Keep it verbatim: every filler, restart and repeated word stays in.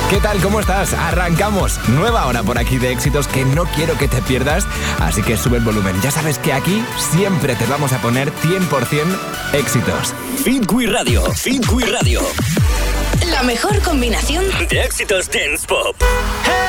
¿Qué tal? ¿Cómo estás? Arrancamos. Nueva hora por aquí de éxitos que no quiero que te pierdas, así que sube el volumen. Ya sabes que aquí siempre te vamos a poner cien por ciento éxitos. Fit We Radio, Fit We Radio. La mejor combinación de éxitos dance pop. Hey.